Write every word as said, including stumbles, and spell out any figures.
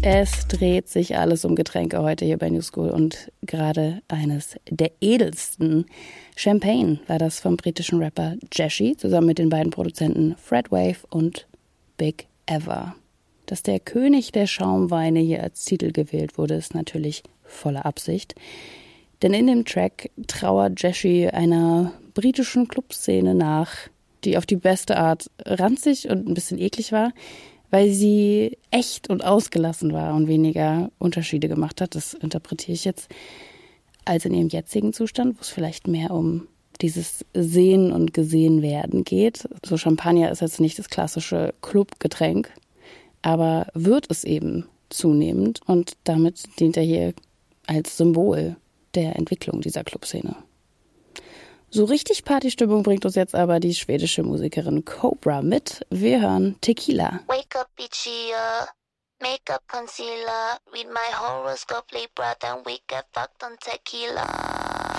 Es dreht sich alles um Getränke heute hier bei New School und gerade eines der edelsten. Champagne war das vom britischen Rapper Jeshy zusammen mit den beiden Produzenten Fred Wave und Big Ever. Dass der König der Schaumweine hier als Titel gewählt wurde, ist natürlich voller Absicht. Denn in dem Track trauert Jeshy einer britischen Clubszene nach, die auf die beste Art ranzig und ein bisschen eklig war, weil sie echt und ausgelassen war und weniger Unterschiede gemacht hat. Das interpretiere ich jetzt als in ihrem jetzigen Zustand, wo es vielleicht mehr um dieses Sehen und Gesehenwerden geht. So Champagner ist jetzt nicht das klassische Clubgetränk, aber wird es eben zunehmend und damit dient er hier als Symbol der Entwicklung dieser Clubszene. So richtig Partystimmung bringt uns jetzt aber die schwedische Musikerin Cobra mit. Wir hören Tequila. Wake up each year, makeup concealer, read my horoscope, Libra, then we get fucked on tequila.